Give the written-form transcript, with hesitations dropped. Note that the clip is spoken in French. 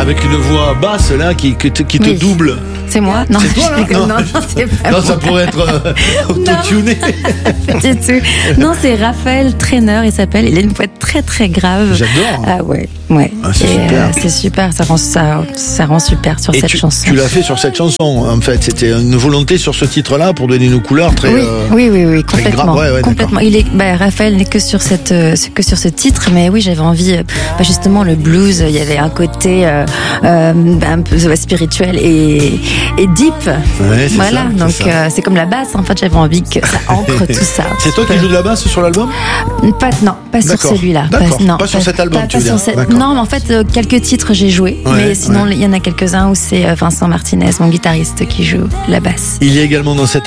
avec une voix basse là qui te Oui. double. C'est moi? Non, C'est toi, je là? rigole. Non, c'est pas Non, moi. ça pourrait être auto-tuné. Pas du tout. Non, c'est Raphaël Trainer, il s'appelle. Il a une voix très très grave. J'adore. Ah ouais. Ah, c'est Et, super. c'est super, ça rend super sur Et cette chanson. tu l'as fait sur cette chanson, en fait. C'était une volonté sur ce titre-là pour donner nos couleurs très. Oui, très complètement. grave. Ouais, Complètement. Raphaël n'est que sur ce titre, mais oui, j'avais envie, justement, le blues, il y avait un côté un peu spirituel et deep. Ouais, c'est Voilà, ça, donc c'est ça. c'est comme la basse, en fait, j'avais envie que ça ancre tout ça. C'est toi qui joues de la basse sur l'album? Pas sur D'accord. celui-là. D'accord. Pas sur cet album, tu veux dire. D'accord. Non, mais en fait, quelques titres j'ai joué, Ouais, mais sinon, il y en a quelques-uns où c'est Vincent Martinez, mon guitariste, qui joue la basse. Il y a également dans cet